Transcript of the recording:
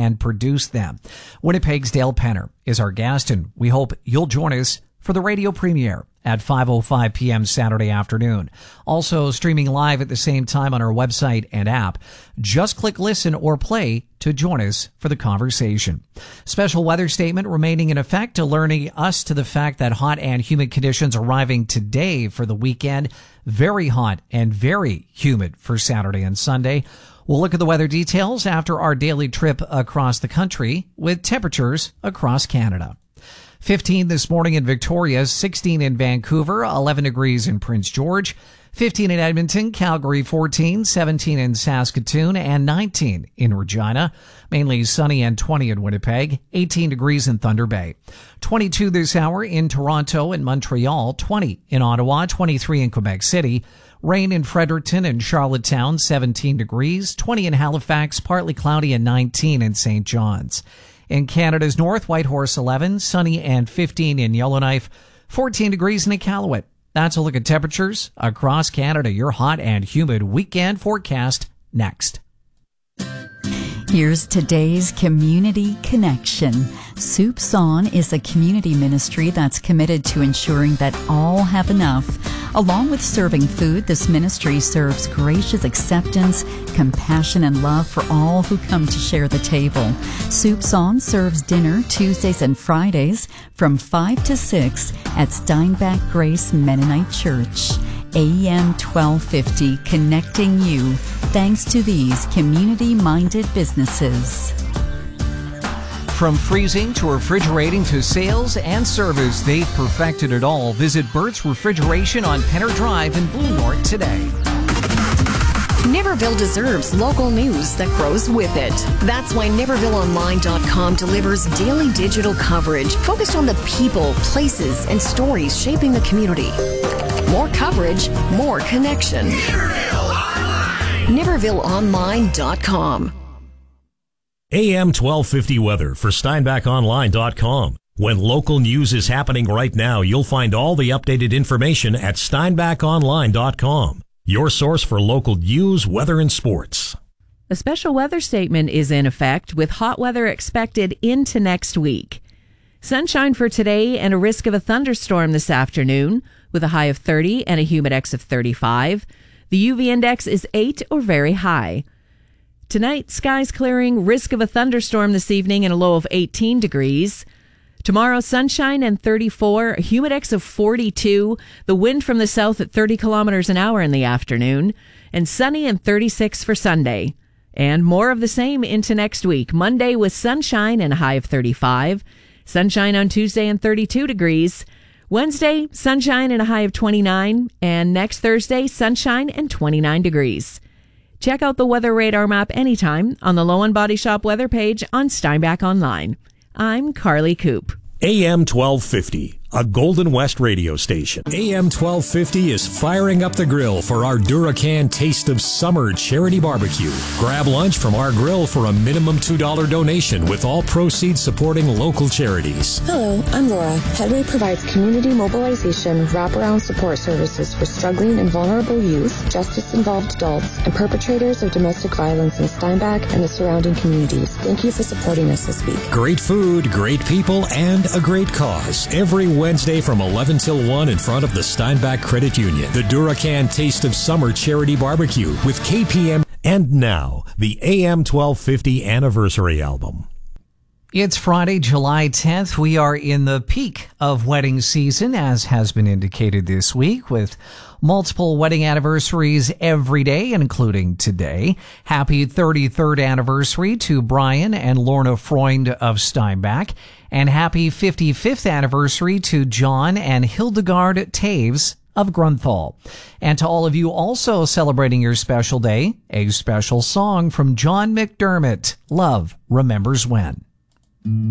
and produce them. Winnipeg's Dale Penner is our guest, and we hope you'll join us for the radio premiere at 5:05 p.m. Saturday afternoon. Also streaming live at the same time on our website and app. Just click listen or play to join us for the conversation. Special weather statement remaining in effect, alerting us to the fact that hot and humid conditions arriving today for the weekend. Very hot and very humid for Saturday and Sunday. We'll look at the weather details after our daily trip across the country with temperatures across Canada. 15 this morning in Victoria, 16 in Vancouver, 11 degrees in Prince George, 15 in Edmonton, Calgary 14, 17 in Saskatoon, and 19 in Regina. Mainly sunny and 20 in Winnipeg, 18 degrees in Thunder Bay. 22 this hour in Toronto and Montreal, 20 in Ottawa, 23 in Quebec City. Rain in Fredericton and Charlottetown, 17 degrees, 20 in Halifax, partly cloudy, and 19 in St. John's. In Canada's north, Whitehorse 11, sunny and 15 in Yellowknife, 14 degrees in Iqaluit. That's a look at temperatures across Canada. Your hot and humid weekend forecast next. Here's today's Community Connection. Soups On is a community ministry that's committed to ensuring that all have enough. Along with serving food, this ministry serves gracious acceptance, compassion, and love for all who come to share the table. Soups On serves dinner Tuesdays and Fridays from 5 to 6 at Steinbach Grace Mennonite Church. AM 1250, connecting you thanks to these community-minded businesses. From freezing to refrigerating to sales and service, they've perfected it all. Visit Bert's Refrigeration on Penner Drive in Blue North today. Niverville deserves local news that grows with it. That's why NivervilleOnline.com delivers daily digital coverage focused on the people, places, and stories shaping the community. More coverage, more connection. NivervilleOnline.com. AM 1250 weather for SteinbachOnline.com. When local news is happening right now, you'll find all the updated information at SteinbachOnline.com. Your source for local news, weather, and sports. A special weather statement is in effect with hot weather expected into next week. Sunshine for today and a risk of a thunderstorm this afternoon with a high of 30 and a humidex of 35. The UV index is 8 or very high. Tonight, skies clearing, risk of a thunderstorm this evening and a low of 18 degrees. Tomorrow, sunshine and 34, a humidex of 42, the wind from the south at 30 kilometers an hour in the afternoon, and sunny and 36 for Sunday. And more of the same into next week. Monday with sunshine and a high of 35. Sunshine on Tuesday and 32 degrees. Wednesday, sunshine and a high of 29. And next Thursday, sunshine and 29 degrees. Check out the weather radar map anytime on the Low and Body Shop weather page on Steinbach Online. I'm Carly Coop. AM 1250, a Golden West radio station. AM 1250 is firing up the grill for our Duracan Taste of Summer charity barbecue. Grab lunch from our grill for a minimum $2 donation with all proceeds supporting local charities. Hello, I'm Laura. Headway provides community mobilization, wraparound support services for struggling and vulnerable youth, justice-involved adults, and perpetrators of domestic violence in Steinbach and the surrounding communities. Thank you for supporting us this week. Great food, great people, and a great cause. Every Wednesday from 11 till 1 in front of the Steinbach Credit Union. The Duracan Taste of Summer charity barbecue with KPM. And now, the AM 1250 anniversary album. It's Friday, July 10th. We are in the peak of wedding season, as has been indicated this week, with multiple wedding anniversaries every day, including today. Happy 33rd anniversary to Brian and Lorna Freund of Steinbach, and happy 55th anniversary to John and Hildegard Taves of Grunthal. And to all of you also celebrating your special day, a special song from John McDermott, Love Remembers When.